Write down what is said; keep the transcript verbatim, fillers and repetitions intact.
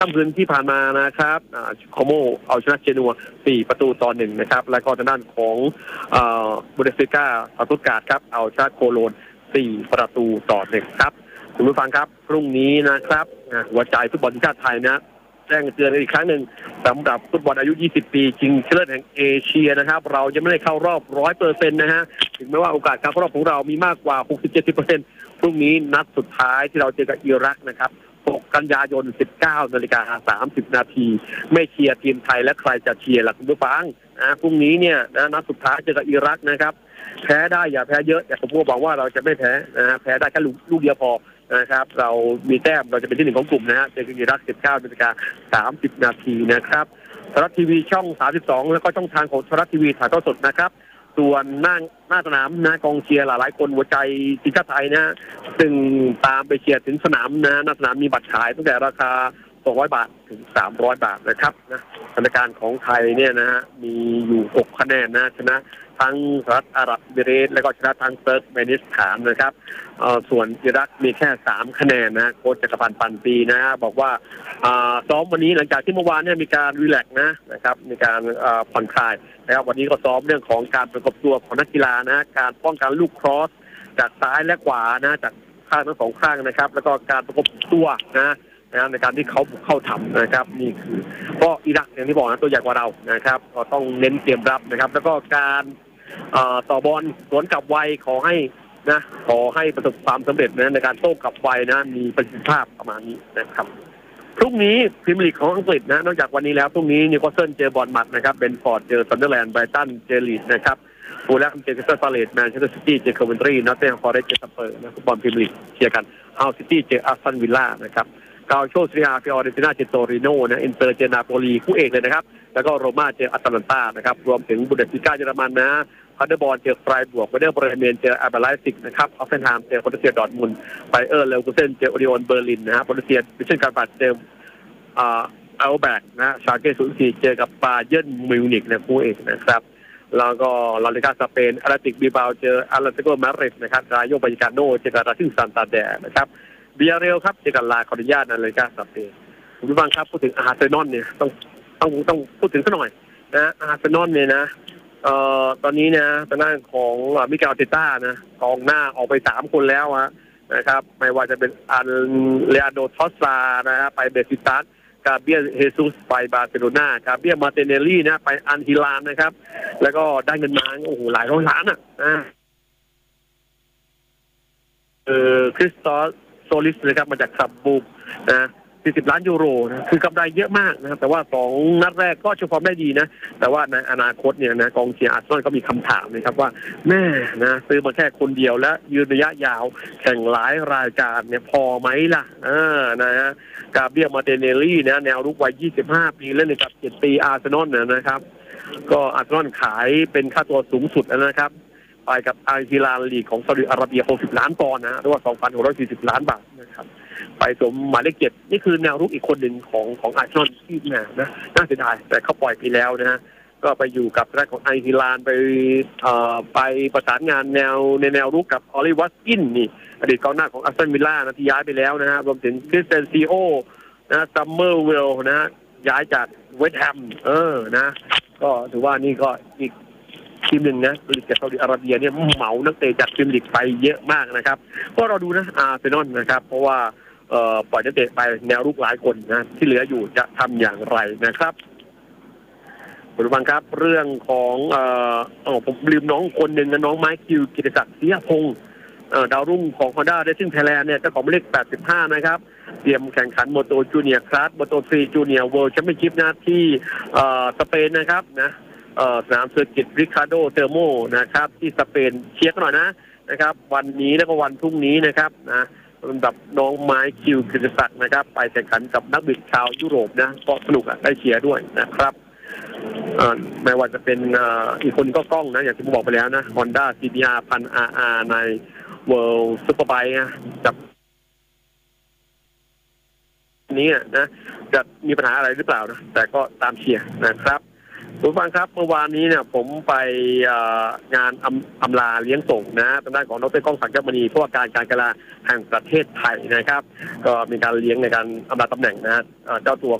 ค่ำคืนที่ผ่านมานะครับโคโมเอาชนะเจนัวสี่ประตูต่อหนึ่งนะครับแล้วก็ทางด้านของบูเดสลิก้าสตุตการ์ดครับเอาชนะโคโลนสี่ประตูต่อหนึ่งครับคุณผู้ฟังครับพรุ่งนี้นะครับหัวใจฟุตบอลทีมชาติไทยนะแจ้งเตือนอีกครั้งหนึ่งสำหรับฟุตบอลอายุยี่สิบปีชิงชนะเลิศแห่งเอเชียนะครับเรายังไม่ได้เข้ารอบ ร้อยเปอร์เซ็นต์ นะฮะถึงแม้ว่าโอกาสการเข้ารอบของเรามีมากกว่า หกสิบถึงเจ็ดสิบเปอร์เซ็นต์ พรุ่งนี้นัดสุดท้ายที่เราเจอกับอิรักนะครับหกกันยายน สิบเก้านาฬิกาสามสิบนาทีไม่เชียร์ทีมไทยและใครจะเชียร์ล่ะคุณผู้ฟังนะพรุ่งนี้เนี่ยนะนัดสุดท้ายเจอกับอิรักนะครับแพ้ได้อย่าแพ้เยอะแต่ผมก็บอกว่าเราจะไม่แพ้นะแพ้ได้แค่ลูกเดียวพอนะครับเรามีแต้มเราจะเป็นที่หนึ่งของกลุ่มนะฮะเจอกับอิรัก สิบเก้านาฬิกาสามสิบนาทีนะครับไทยรัฐทีวีช่องสามสิบสองแล้วก็ช่องทางของไทยรัฐทีวีถ่ายทอดสดนะครับส่วนหน้าหน้าสนามนะกองเชียร์หลายๆคนหัวใจทีมชาติไทยนะซึ่งตามไปเชียร์ถึงสนามนะหน้าสนามมีบัตรขายตั้งแต่ราคาสองร้อยบาทถึงสามร้อยบาทนะครับนะสถานการณ์ของไทยเนี่ยนะฮะมีอยู่หกคะแนนนะชนะทั้งสหรัฐอาหรับเอมิเรตส์และก็ชนะทั้งเติร์กเมนิสถานนะครับเอ่อส่วนอิรักมีแค่สามคะแนนนะโค้ชจักรพันธ์ปันปีนะฮะบอกว่าอ่าซ้อมวันนี้หลังจากที่เมื่อวานเนี่ยมีการรีแลกซ์นะนะครับมีการอ่าผ่อนคลายนะครับวันนี้ก็ซ้อมเรื่องของการประกบตัวของนักกีฬานะการป้องกันลูกครอสจากซ้ายและขวานะจากข้างทั้งสองข้างนะครับแล้วก็การประกบตัวนะนะในการที่เขาเข้าทำนะครับนี่คือก็อิรักอย่างที่บอกนะตัวใหญ่กว่าเรานะครับก็ต้องเน้นเกมรับนะครับแล้วก็การต่อบอลสวนกลับไวขอให้นะขอให้ประสบความสำเร็จนะในการโต้กลับไวนะมีประสิทธิภาพประมาณนี้นะครับพรุ่งนี้พรีเมียร์ลีกของอังกฤษนะนอกจากวันนี้แล้วพรุ่งนี้นิวคาสเซิลเจอบอลมัดนะครับเบนฟอร์ดเจอซันเดอร์แลนด์ไบรตันเจอลีดนะครับฟูลแลมเจอคริสตัลพาเลซแมนเชสเตอร์ซิตี้เจอคอเวนทรีนอตติงแฮมฟอเรสต์เจอสเปอร์นะฟุตบอลพรีเมียร์ลีกเชียร์กันฮัลซิตี้เจออาร์เซนอลวิลล่านะครับกาโชซีรีอาฟิออเรนติน่าเจอโตริโนนะอินเตอร์เจอนาโปลีคู่เอกเลยนะครับแล้วก็โรม่าเจออัตแลนตานะครับรวมถึงบุนเดสลิก้าเยอรมันนะพันเดอร์บอลเจอไฟบวกไบเดอร์บรเมนเจออาร์เบไลซิกนะครับออฟเฟนไฮม์เจอโปรตุเกสดอร์ทมุนด์ไบเออร์เลวกูเซนเจอโอริออนเบอร์ลินนะฮะโปรตุเกสวิเชนการ์บัตเจออ่าอัลแบกนะชาเก้ศูนย์สี่เจอกับบาเยิร์นมิวนิกนะคู่เอกนะครับแล้วก็ลาลิกาสเปนอาร์ติกบิบาเจออาร์เตโกมาเรสนะครับรายโยบายกาโนเจอกับราชิงซันตาแดนะครับเบียเรลครับเจอกับลาคอริญานาเลกาสเปนคุณผู้ฟังครับพูดถึงอาร์เซนอลเนี่ยต้องต้องต้องพูดถึงสักหน่อยนะอาร์เซนอลเนี่ยนะเอ่อตอนนี้นะทางด้านของมิเกลอาร์เตต้านะกองหน้าออกไปสามคนแล้วฮะนะครับไม่ว่าจะเป็นอันเลอาโดทอสซานะฮะไปเบซิตัสกาเบียเฮซุสไปบาร์เซโลนากาเบียมาเตเนลลี่นะไปอันฮิลานนะครับแล้วก็ได้เงินมาโอ้โหหลายร้อยล้านอ่ะเออคริสตอสโซลิสนะครับมาจากซับบูนะสี่สิบล้านยูโรนะคือกำไรเยอะมากนะครับแต่ว่าสองนัดแรกก็โชว์ฟอร์มได้ดีนะแต่ว่าในอนาคตเนี่ยนะกองเชียร์อาร์เซนอลก็มีคำถามนะครับว่าแม่นะซื้อมาแค่คนเดียวและยืนระยะยาวแข่งหลายรายการเนี่ยพอไหมล่ะอ่านะฮะกาเบียมาเตเนลลี่นะแนวรุกวัยยี่สิบห้าปีเล่นในกับเจ็ดปีอาร์เซนอลเนี่ยนะครับก็อาร์เซนอลขายเป็นค่าตัวสูงสุดนะครับไปกับอัลฮิลาลลีกของซาอุดิอาระเบียหกสิบล้านปอนด์นะหรือว่า สองพันหกร้อยสี่สิบล้านบาทนะครับไปสมหมายเลขเจ็ดนี่คือแนวรุกอีกคนหนึ่งของของอาร์เซนอลที่น่านะน่าเสียดายแต่เขาปล่อยไปแล้วนะฮะก็ไปอยู่กับทางของอัลฮิลาลไปเอ่อไปประสานงานแนวในแนวรุกกับออลิวัตกินนี่อดีตกองหน้าของอาร์เซนอลวิลล่านะที่ย้ายไปแล้วนะฮะรวมถึงคริสเตนซีโอนะซัมเมอร์เวลนะย้ายจากเวสต์แฮมเออนะก็ถือว่านี่ก็อีกทีมหนึ่งนะลีกจากซาอุดิอาระเบียเนี่ยเหมานักเตะจากทีมลีกไปเยอะมากนะครับก็เราดูนะอาร์เซนอลนะครับเพราะว่าเอ่อปล่อยนักเตะไปแนวรุกหลายคนนะที่เหลืออยู่จะทำอย่างไรนะครับคุณผู้ฟังครับเรื่องของเอ่ออ๋อผมลืมน้องคนหนึ่งนะน้องไมค์คิวกิติศักดิ์เสียพงศ์เอ่อดาวรุ่งของ Honda Racing Thailand เนี่ยเจ้าของหมายเลขแปดสิบห้านะครับเตรียมแข่งขันโมโตจูเนียร์คลาสโมโตทรีจูเนียร์เวิลด์แชมเปี้ยนชิพนะที่เอ่อสเปนนะครับนะสนามเซอร์กิตริคาโดเทอร์โมนะครับที่สเปนเชียร์กันหน่อยนะนะครับวันนี้แล้วก็วันพรุ่งนี้นะครับนะสำหรับน้องไม้คิวกิติศักดิ์นะครับไปแข่งขันกับนักบิดชาวยุโรปนะก็สนุกอ่ะได้เชียร์ด้วยนะครับไม่ว่าจะเป็นอีกคนก็กล้องนะอย่างที่ผมบอกไปแล้วนะ Honda ซี บี อาร์ พัน อาร์ อาร์ ใน World Superbike นะจับนี้นะจะมีปัญหาอะไรหรือเปล่านะแต่ก็ตามเชียร์นะครับคุณฟังครับเมื่อวานนี้เนี่ยผมไปงานอำลาเลี้ยงส่งนะทางด้านของดร.ก้องศักดิ์ยอดมณีผู้ว่าการการกีฬาแห่งประเทศไทยนะครับก็มีการเลี้ยงในการอำลาตำแหน่งนะเจ้าตัว